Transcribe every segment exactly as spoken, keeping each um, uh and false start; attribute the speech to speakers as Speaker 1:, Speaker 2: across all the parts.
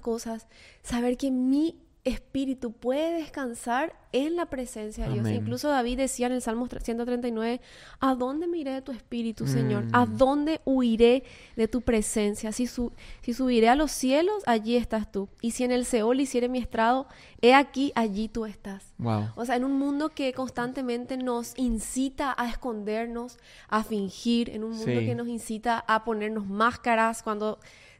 Speaker 1: cosas, saber que mi espíritu puede descansar en la presencia de Dios.
Speaker 2: Amén.
Speaker 1: Incluso David decía en el Salmo ciento treinta y nueve, ¿a dónde me iré de tu espíritu, Señor?
Speaker 2: Mm.
Speaker 1: ¿A dónde huiré de tu presencia? Si, su- si subiré a los cielos, allí estás tú. Y si en el Seol hiciere mi estrado, he aquí, allí tú estás.
Speaker 2: Wow.
Speaker 1: O sea, en un mundo que constantemente nos incita a escondernos, a fingir, en un mundo
Speaker 2: Sí.
Speaker 1: que nos incita a ponernos máscaras cuando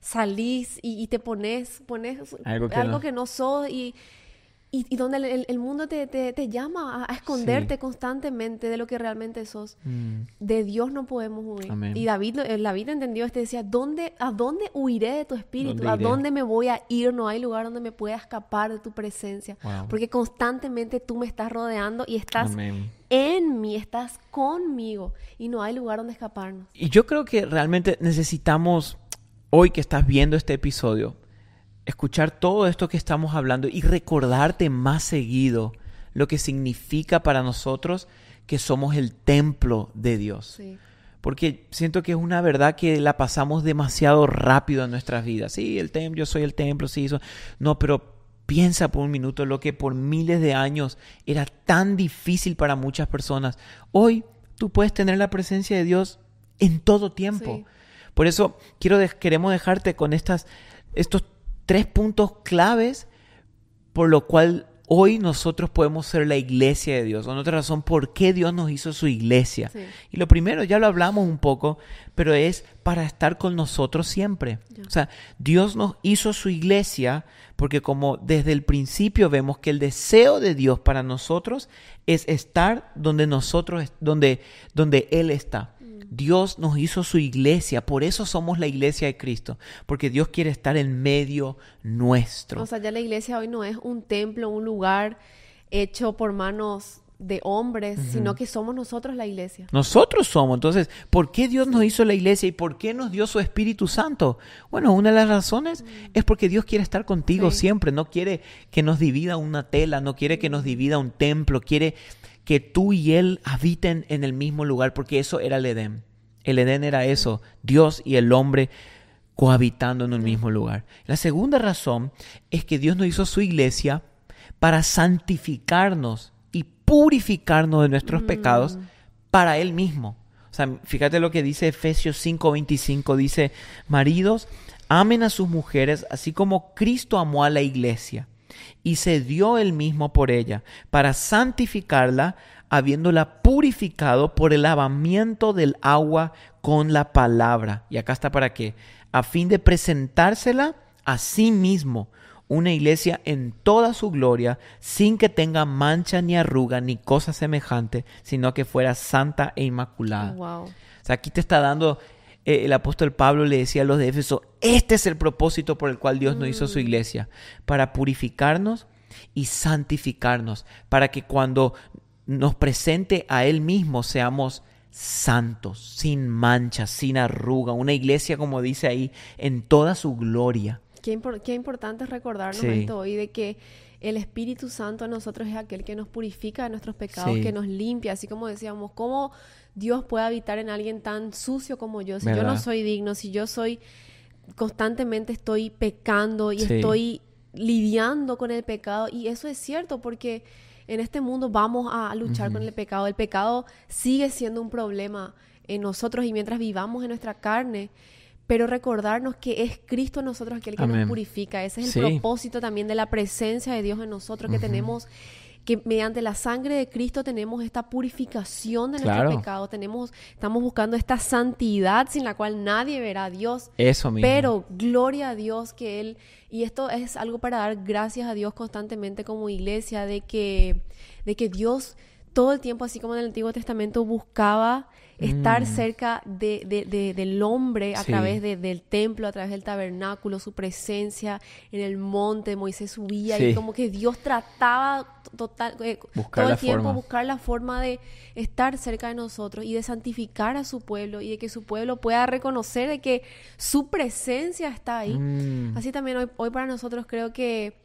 Speaker 1: salís y, y te pones, pones
Speaker 2: Algo que
Speaker 1: algo
Speaker 2: no.
Speaker 1: que no sos y, y, y donde el, el- el mundo te, te, te llama a, a esconderte
Speaker 2: Sí.
Speaker 1: constantemente de lo que realmente sos.
Speaker 2: Mm.
Speaker 1: De Dios no podemos huir.
Speaker 2: Amén.
Speaker 1: Y David, eh, David entendió, este decía, ¿dónde, ¿a dónde huiré de tu espíritu?
Speaker 2: ¿Dónde
Speaker 1: ¿A
Speaker 2: iré?
Speaker 1: dónde me voy a ir? No hay lugar donde me pueda escapar de tu presencia.
Speaker 2: Wow.
Speaker 1: Porque constantemente tú me estás rodeando y estás
Speaker 2: Amén.
Speaker 1: en mí, estás conmigo. Y no hay lugar donde escaparnos.
Speaker 2: Y yo creo que realmente necesitamos, hoy que estás viendo este episodio, escuchar todo esto que estamos hablando y recordarte más seguido lo que significa para nosotros que somos el templo de Dios.
Speaker 1: Sí.
Speaker 2: Porque siento que es una verdad que la pasamos demasiado rápido en nuestras vidas. Sí, el templo, yo soy el templo, sí, eso. No, pero piensa por un minuto lo que por miles de años era tan difícil para muchas personas. Hoy tú puedes tener la presencia de Dios en todo tiempo.
Speaker 1: Sí.
Speaker 2: Por eso quiero de- queremos dejarte con estas, estos tres puntos claves por lo cual hoy nosotros podemos ser la iglesia de Dios. O otra razón, ¿por qué Dios nos hizo su iglesia?
Speaker 1: Sí.
Speaker 2: Y lo primero, ya lo hablamos un poco, pero es para estar con nosotros siempre.
Speaker 1: Ya.
Speaker 2: O sea, Dios nos hizo su iglesia porque como desde el principio vemos que el deseo de Dios para nosotros es estar donde nosotros, donde, donde Él está. Dios nos hizo su iglesia, por eso somos la iglesia de Cristo, porque Dios quiere estar en medio nuestro.
Speaker 1: O sea, ya la iglesia hoy no es un templo, un lugar hecho por manos de hombres,
Speaker 2: Ujú.
Speaker 1: sino que somos nosotros la iglesia.
Speaker 2: Nosotros somos. Entonces, ¿por qué Dios nos hizo la iglesia y por qué nos dio su Espíritu Santo? Bueno, una de las razones es porque Dios quiere estar contigo
Speaker 1: Sí.
Speaker 2: siempre. No quiere que nos divida una tela, no quiere que nos divida un templo, quiere que tú y Él habiten en el mismo lugar, porque eso era el Edén. El Edén era eso, Dios y el hombre cohabitando en un mismo lugar. La segunda razón es que Dios nos hizo su iglesia para santificarnos y purificarnos de nuestros
Speaker 1: Mm.
Speaker 2: pecados para Él mismo. O sea, fíjate lo que dice Efesios cinco veinticinco, dice, maridos, amen a sus mujeres así como Cristo amó a la iglesia y se dio Él mismo por ella para santificarla, habiéndola purificado por el lavamiento del agua con la palabra. Y acá está para qué, a fin de presentársela a sí mismo, una iglesia en toda su gloria, sin que tenga mancha ni arruga ni cosa semejante, sino que fuera santa e inmaculada.
Speaker 1: Wow.
Speaker 2: O sea, aquí te está dando, eh, el apóstol Pablo le decía a los de Éfeso, este es el propósito por el cual Dios nos hizo su iglesia, para purificarnos y santificarnos, para que cuando nos presente a Él mismo seamos santos, sin mancha, sin arruga, una iglesia, como dice ahí, en toda su gloria.
Speaker 1: Qué, impor- qué importante es recordarnos
Speaker 2: Sí.
Speaker 1: esto hoy, de que el Espíritu Santo en nosotros es aquel que nos purifica de nuestros pecados,
Speaker 2: Sí.
Speaker 1: que nos limpia, así como decíamos, ¿cómo Dios puede habitar en alguien tan sucio como yo? Si yo
Speaker 2: ¿Verdad?
Speaker 1: no soy digno, si yo soy, constantemente estoy pecando y
Speaker 2: Sí.
Speaker 1: estoy lidiando con el pecado, y eso es cierto porque en este mundo vamos a luchar
Speaker 2: Ujú.
Speaker 1: con el pecado. El pecado sigue siendo un problema en nosotros y mientras vivamos en nuestra carne, pero recordarnos que es Cristo en nosotros aquel que
Speaker 2: Amén.
Speaker 1: nos purifica. Ese es el
Speaker 2: Sí.
Speaker 1: propósito también de la presencia de Dios en nosotros, que
Speaker 2: Ujú.
Speaker 1: tenemos, que mediante la sangre de Cristo tenemos esta purificación de
Speaker 2: Claro.
Speaker 1: nuestro pecado. Tenemos, estamos buscando esta santidad sin la cual nadie verá a Dios.
Speaker 2: Eso mismo.
Speaker 1: Pero gloria a Dios que Él, y esto es algo para dar gracias a Dios constantemente como iglesia, de que, de que Dios todo el tiempo, así como en el Antiguo Testamento, buscaba estar
Speaker 2: Mm.
Speaker 1: cerca de, de- de- del hombre a
Speaker 2: Sí.
Speaker 1: través de- del templo, a través del tabernáculo, su presencia en el monte. Moisés subía
Speaker 2: Sí.
Speaker 1: y como que Dios trataba total, eh,
Speaker 2: Buscar
Speaker 1: todo
Speaker 2: la
Speaker 1: el tiempo
Speaker 2: forma.
Speaker 1: buscar la forma de estar cerca de nosotros y de santificar a su pueblo y de que su pueblo pueda reconocer de que su presencia está ahí.
Speaker 2: Mm.
Speaker 1: Así también hoy, hoy para nosotros creo que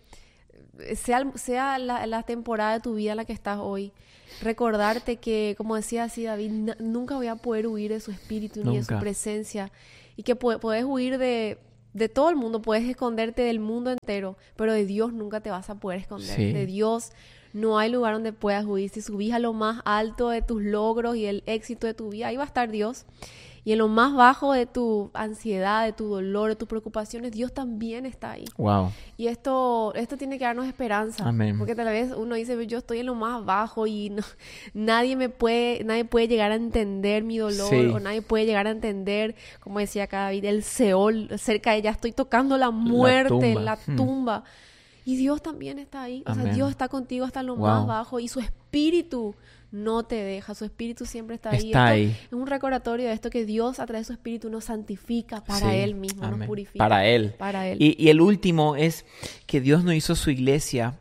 Speaker 1: sea, sea la, la temporada de tu vida en la que estás hoy, recordarte que, como decía así David, n- nunca voy a poder huir de su espíritu ni de su
Speaker 2: Nunca.
Speaker 1: presencia, y que pu- podés huir de, de todo el mundo, puedes esconderte del mundo entero, pero de Dios nunca te vas a poder esconder.
Speaker 2: Sí.
Speaker 1: De Dios no hay lugar donde puedas huir. Si subís a lo más alto de tus logros y el éxito de tu vida, ahí va a estar Dios. Y en lo más bajo de tu ansiedad, de tu dolor, de tus preocupaciones, Dios también está ahí.
Speaker 2: Wow.
Speaker 1: Y esto, esto tiene que darnos esperanza.
Speaker 2: Amén.
Speaker 1: Porque tal vez uno dice, yo estoy en lo más bajo y no, nadie me puede, nadie puede llegar a entender mi dolor,
Speaker 2: Sí.
Speaker 1: o nadie puede llegar a entender, como decía acá David, el Seol, cerca de ella estoy tocando la muerte,
Speaker 2: tumba.
Speaker 1: la
Speaker 2: Hmm.
Speaker 1: tumba. Y Dios también está ahí. O sea,
Speaker 2: Amén.
Speaker 1: Dios está contigo hasta lo
Speaker 2: Wow.
Speaker 1: más bajo y su espíritu no te deja. Su espíritu siempre está ahí.
Speaker 2: Está
Speaker 1: Esto
Speaker 2: ahí.
Speaker 1: es un recordatorio de esto, que Dios a través de su espíritu nos santifica para
Speaker 2: Sí.
Speaker 1: Él mismo,
Speaker 2: Amén.
Speaker 1: nos purifica.
Speaker 2: Para Él.
Speaker 1: Para Él.
Speaker 2: Y, y el último es que Dios no hizo su iglesia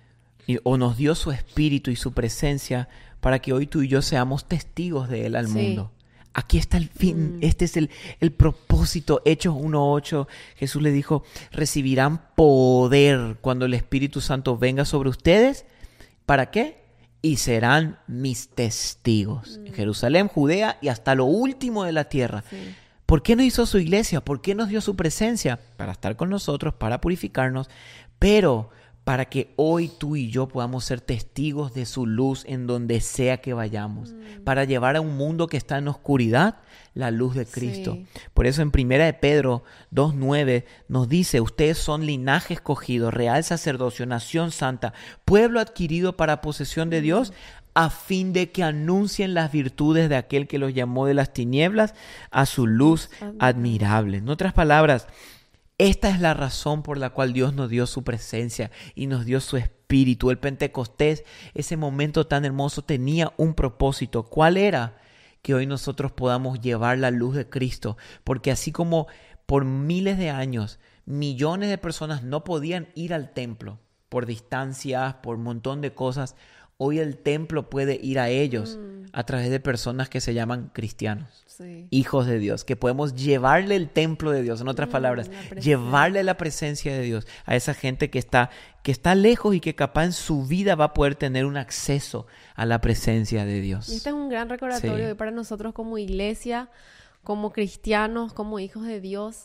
Speaker 2: y- o nos dio su espíritu y su presencia para que hoy tú y yo seamos testigos de Él al
Speaker 1: Sí.
Speaker 2: mundo. Aquí está el fin,
Speaker 1: Mm.
Speaker 2: este es el, el propósito. Hechos uno ocho, Jesús le dijo, recibirán poder cuando el Espíritu Santo venga sobre ustedes. ¿Para qué? Y serán mis testigos en Jerusalén, Judea y hasta lo último de la tierra.
Speaker 1: Sí.
Speaker 2: ¿Por qué no hizo su iglesia? ¿Por qué nos dio su presencia? Para estar con nosotros, para purificarnos, pero para que hoy tú y yo podamos ser testigos de su luz en donde sea que vayamos,
Speaker 1: Mm.
Speaker 2: para llevar a un mundo que está en oscuridad la luz de Cristo.
Speaker 1: Sí.
Speaker 2: Por eso en Primera de Pedro dos nueve nos dice, ustedes son linaje escogido, real sacerdocio, nación santa, pueblo adquirido para posesión de Dios, a fin de que anuncien las virtudes de aquel que los llamó de las tinieblas a su luz admirable. En otras palabras, esta es la razón por la cual Dios nos dio su presencia y nos dio su espíritu. El Pentecostés, ese momento tan hermoso, tenía un propósito. ¿Cuál era? Que hoy nosotros podamos llevar la luz de Cristo. Porque así como por miles de años, millones de personas no podían ir al templo por distancias, por un montón de cosas, hoy el templo puede ir a ellos
Speaker 1: Mm.
Speaker 2: a través de personas que se llaman cristianos.
Speaker 1: Sí.
Speaker 2: Hijos de Dios, que podemos llevarle el templo de Dios, en otras
Speaker 1: Mm,
Speaker 2: palabras,
Speaker 1: la presencia.
Speaker 2: llevarle la presencia de Dios a esa gente que está, que está lejos y que capaz en su vida va a poder tener un acceso a la presencia de Dios.
Speaker 1: Y este es un gran recordatorio
Speaker 2: Sí.
Speaker 1: hoy para nosotros como iglesia, como cristianos, como hijos de Dios,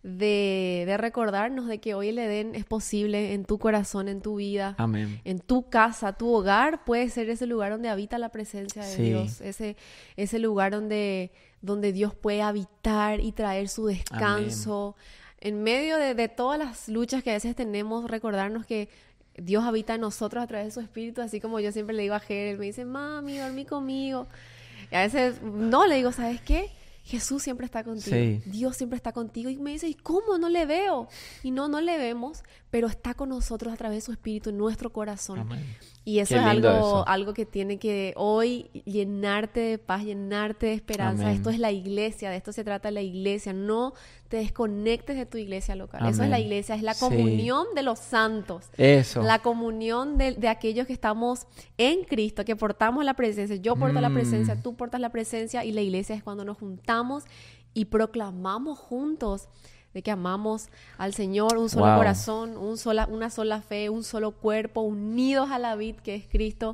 Speaker 1: de, de recordarnos de que hoy el Edén es posible en tu corazón, en tu vida.
Speaker 2: Amén.
Speaker 1: En tu casa, tu hogar puede ser ese lugar donde habita la presencia de
Speaker 2: Sí.
Speaker 1: Dios, ese, ese lugar donde, donde Dios puede habitar y traer su descanso. En medio de, de todas las luchas que a veces tenemos, recordarnos que Dios habita en nosotros a través de su espíritu, así como yo siempre le digo a Ger, él me dice, mami, dormí conmigo. Y a veces, no, le digo, ¿sabes qué? Jesús siempre está contigo,
Speaker 2: Sí.
Speaker 1: Dios siempre está contigo. Y me dice, ¿y cómo? No le veo. Y no, no le vemos, pero está con nosotros a través de su espíritu en nuestro corazón.
Speaker 2: Amén.
Speaker 1: Y eso
Speaker 2: Qué
Speaker 1: es
Speaker 2: lindo
Speaker 1: algo,
Speaker 2: eso.
Speaker 1: algo que tiene que hoy llenarte de paz, llenarte de esperanza.
Speaker 2: Amén.
Speaker 1: Esto es la iglesia, de esto se trata la iglesia. No te desconectes de tu iglesia local. Eso es la
Speaker 2: Amén.
Speaker 1: iglesia, es la
Speaker 2: Sí.
Speaker 1: comunión de los santos.
Speaker 2: Eso.
Speaker 1: La comunión de, de aquellos que estamos en Cristo, que portamos la presencia. Yo porto la
Speaker 2: Mm.
Speaker 1: presencia, tú portas la presencia, y la iglesia es cuando nos juntamos y proclamamos juntos de que amamos al Señor, un solo
Speaker 2: Wow.
Speaker 1: corazón, un sola, una sola fe, un solo cuerpo, unidos a la vid que es Cristo.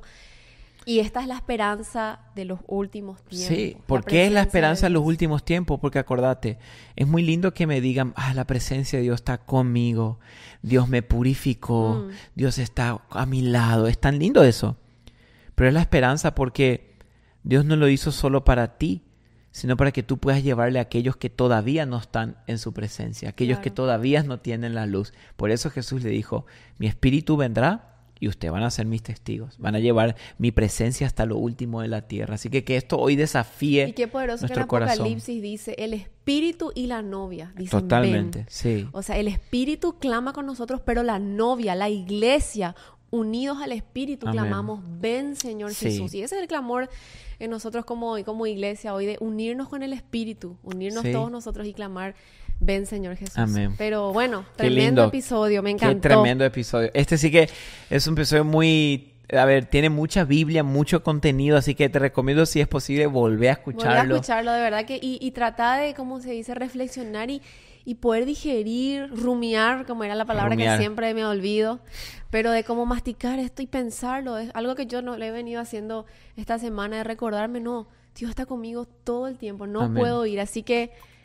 Speaker 1: Y esta es la esperanza de los últimos tiempos.
Speaker 2: Sí, ¿por qué es la
Speaker 1: presencia
Speaker 2: esperanza
Speaker 1: de
Speaker 2: en los
Speaker 1: Dios.
Speaker 2: últimos tiempos? Porque acordate, es muy lindo que me digan, ah, la presencia de Dios está conmigo, Dios me purificó,
Speaker 1: Mm.
Speaker 2: Dios está a mi lado, es tan lindo eso. Pero es la esperanza porque Dios no lo hizo solo para ti, sino para que tú puedas llevarle a aquellos que todavía no están en su presencia, aquellos
Speaker 1: Claro.
Speaker 2: que todavía no tienen la luz. Por eso Jesús le dijo, mi espíritu vendrá y ustedes van a ser mis testigos, van a llevar mi presencia hasta lo último de la tierra. Así que que esto hoy desafíe
Speaker 1: Y qué poderoso que en
Speaker 2: nuestro corazón.
Speaker 1: Apocalipsis dice, el espíritu y la novia dicen,
Speaker 2: Totalmente,
Speaker 1: ven.
Speaker 2: sí.
Speaker 1: O sea, el espíritu clama con nosotros, pero la novia, la iglesia, unidos al espíritu,
Speaker 2: Amén.
Speaker 1: clamamos, ven Señor
Speaker 2: Sí.
Speaker 1: Jesús. Y ese es el clamor en nosotros como, como iglesia hoy, de unirnos con el espíritu, unirnos
Speaker 2: Sí.
Speaker 1: todos nosotros y clamar, ven Señor Jesús.
Speaker 2: Amén.
Speaker 1: Pero bueno,
Speaker 2: Qué
Speaker 1: tremendo
Speaker 2: lindo.
Speaker 1: episodio, me
Speaker 2: Qué
Speaker 1: encantó.
Speaker 2: tremendo episodio. Este sí que es un episodio muy... A ver, tiene mucha Biblia, mucho contenido, así que te recomiendo, si es posible, volver a escucharlo.
Speaker 1: Volver a escucharlo, de verdad que, y, y tratar de, como se dice, reflexionar y, y poder digerir, rumiar, como era la palabra
Speaker 2: Rumiar.
Speaker 1: que siempre me olvido, pero de cómo masticar esto y pensarlo. Es algo que yo no le he venido haciendo esta semana, de recordarme, no, Dios está conmigo todo el tiempo, no
Speaker 2: Amén.
Speaker 1: puedo ir, así que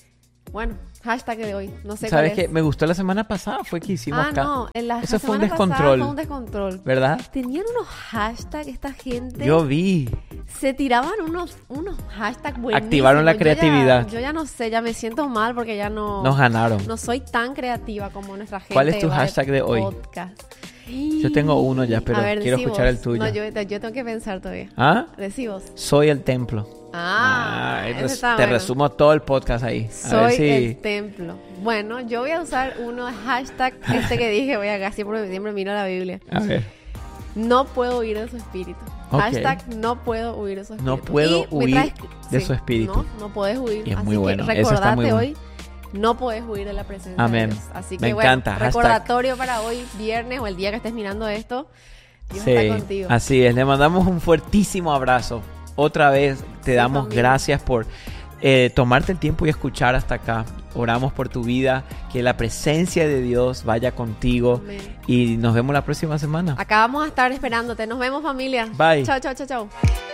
Speaker 1: Bueno, hashtag de hoy. No sé
Speaker 2: ¿Sabes
Speaker 1: cuál
Speaker 2: qué?
Speaker 1: es.
Speaker 2: Me gustó la semana pasada, fue que hicimos
Speaker 1: Ah,
Speaker 2: acá.
Speaker 1: no. En la,
Speaker 2: Eso
Speaker 1: la
Speaker 2: fue un
Speaker 1: semana pasada
Speaker 2: descontrol.
Speaker 1: Fue un descontrol.
Speaker 2: ¿Verdad?
Speaker 1: Tenían unos hashtags esta gente.
Speaker 2: Yo vi.
Speaker 1: Se tiraban unos, unos hashtags buenísimos.
Speaker 2: Activaron la creatividad.
Speaker 1: Yo ya, yo ya no sé, ya me siento mal porque ya no...
Speaker 2: Nos ganaron.
Speaker 1: No soy tan creativa como nuestra gente.
Speaker 2: ¿Cuál es tu
Speaker 1: va
Speaker 2: hashtag de hoy?
Speaker 1: Podcast.
Speaker 2: Yo tengo uno ya, pero
Speaker 1: A ver,
Speaker 2: quiero
Speaker 1: decí
Speaker 2: escuchar
Speaker 1: vos.
Speaker 2: el tuyo.
Speaker 1: No, yo, yo tengo que pensar todavía.
Speaker 2: ¿Ah?
Speaker 1: Decí vos.
Speaker 2: Soy el templo.
Speaker 1: Ah,
Speaker 2: Ah,
Speaker 1: ese
Speaker 2: res-
Speaker 1: está
Speaker 2: te
Speaker 1: bueno.
Speaker 2: resumo todo el podcast ahí. A
Speaker 1: Soy
Speaker 2: ver si...
Speaker 1: el templo. Bueno, yo voy a usar uno hashtag este que dije, voy a siempre, siempre miro la Biblia.
Speaker 2: A ver.
Speaker 1: No puedo huir de su espíritu.
Speaker 2: Ok.
Speaker 1: Hashtag no puedo huir de su espíritu.
Speaker 2: No puedo
Speaker 1: Y me
Speaker 2: huir
Speaker 1: traes-
Speaker 2: de
Speaker 1: sí,
Speaker 2: su espíritu.
Speaker 1: No, no puedes huir.
Speaker 2: Y es
Speaker 1: Así
Speaker 2: muy
Speaker 1: que
Speaker 2: bueno. Eso está
Speaker 1: recordate
Speaker 2: muy bueno.
Speaker 1: hoy, no puedes huir de la presencia
Speaker 2: Amén.
Speaker 1: de Dios. Así que
Speaker 2: Me
Speaker 1: bueno,
Speaker 2: encanta. Hashtag-
Speaker 1: recordatorio para hoy, viernes o el día que estés mirando esto. Dios
Speaker 2: Sí,
Speaker 1: está contigo.
Speaker 2: así es. Le mandamos un fuertísimo abrazo. Otra vez te
Speaker 1: Sí,
Speaker 2: damos
Speaker 1: familia.
Speaker 2: gracias por eh, tomarte el tiempo y escuchar hasta acá. Oramos por tu vida, que la presencia de Dios vaya contigo
Speaker 1: Amén.
Speaker 2: y nos vemos la próxima semana.
Speaker 1: Acá vamos a estar esperándote. Nos vemos, familia.
Speaker 2: Bye.
Speaker 1: Chao, chao, chao, chao.